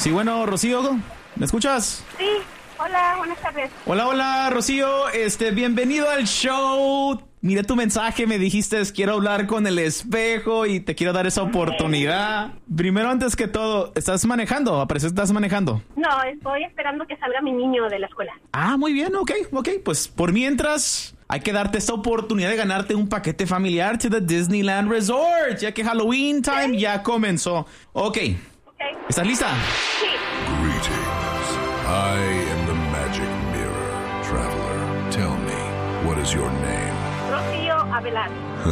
Sí, bueno, Rocío, ¿me escuchas? Sí, hola, buenas tardes. Hola, Rocío, bienvenido al show. Miré tu mensaje, me dijiste, quiero hablar con el espejo y te quiero dar esa oportunidad. Primero, antes que todo, ¿estás manejando? Aparece, ¿estás manejando? No, estoy esperando que salga mi niño de la escuela. Ah, muy bien, ok. Pues por mientras, hay que darte esta oportunidad de ganarte un paquete familiar to the Disneyland Resort, ya que Halloween time ya comenzó. Ok. ¿Estás lista? Sí. Greetings. I am the magic mirror, traveler. Tell me, what is your name? Rocío Avelar.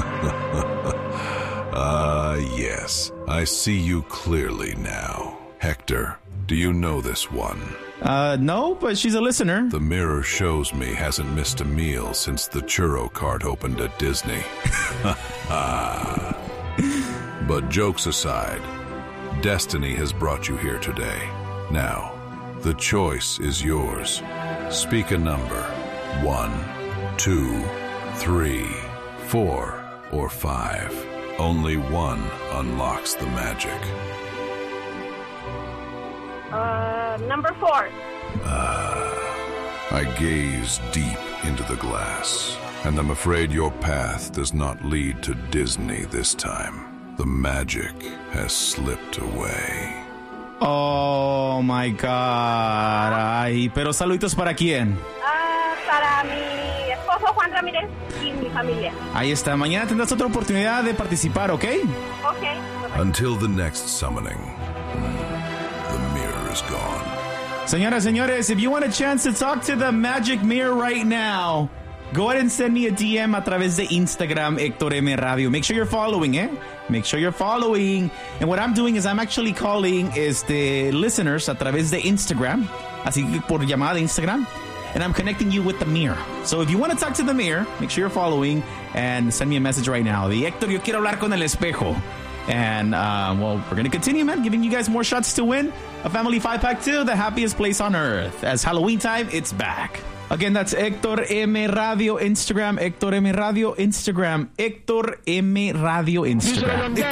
Yes. I see you clearly now. Hector, do you know this one? No, but she's a listener. The mirror shows me hasn't missed a meal since the churro cart opened at Disney. But jokes aside, destiny has brought you here today. Now, the choice is yours. Speak a number. 1, 2, 3, 4, or 5. Only one unlocks the magic. Number 4. I gaze deep into the glass, and I'm afraid your path does not lead to Disney this time. The magic has slipped away. Oh, my God. Ay, pero saluditos para quién. Para mi esposo Juan Ramírez y mi familia. Ahí está. Mañana tendrás otra oportunidad de participar, ¿ok? Ok. Until the next summoning, the mirror is gone. Señoras, señores, if you want a chance to talk to the magic mirror right now, go ahead and send me a DM a través de Instagram, Héctor M Radio. Make sure you're following, Make sure you're following. And what I'm doing is I'm actually calling listeners a través de Instagram, así que por llamada de Instagram, and I'm connecting you with the mirror. So if you want to talk to the mirror, make sure you're following and send me a message right now. The Héctor, yo quiero hablar con el espejo. And, well, we're going to continue, man, giving you guys more shots to win a family 5-pack to the happiest place on earth. As Halloween time, it's back. Again, that's Héctor M Radio Instagram, Héctor M Radio Instagram, Héctor M Radio Instagram.